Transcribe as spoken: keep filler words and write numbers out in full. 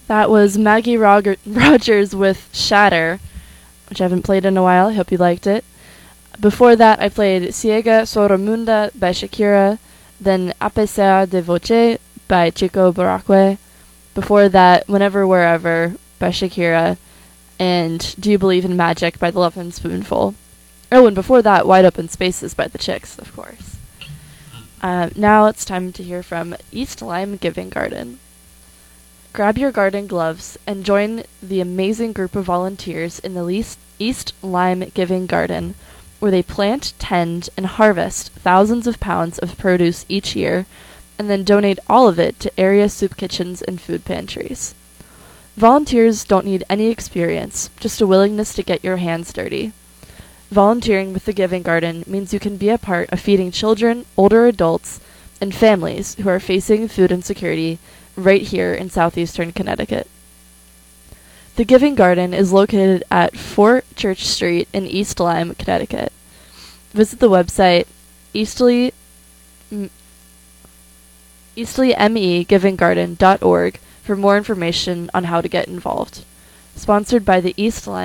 That was Maggie Rog- Rogers with Shatter, which I haven't played in a while. I hope you liked it. Before that, I played Ciega Soromunda by Shakira, then Apesar de Voce by Chico Baracque. Before that, Whenever Wherever by Shakira, and Do You Believe in Magic by The Lovin' Spoonful. Oh, and before that, Wide Open Spaces by The Chicks, of course. Uh, now it's time to hear from East Lyme Giving Garden. Grab your garden gloves and join the amazing group of volunteers in the East Lyme Giving Garden, where they plant, tend, and harvest thousands of pounds of produce each year, and then donate all of it to area soup kitchens and food pantries. Volunteers don't need any experience, just a willingness to get your hands dirty. Volunteering with the Giving Garden means you can be a part of feeding children, older adults, and families who are facing food insecurity right here in southeastern Connecticut. The Giving Garden is located at Fort Church Street in East Lyme, Connecticut. Visit the website eastly, eastly m e giving garden dot org for more information on how to get involved. Sponsored by the East Lyme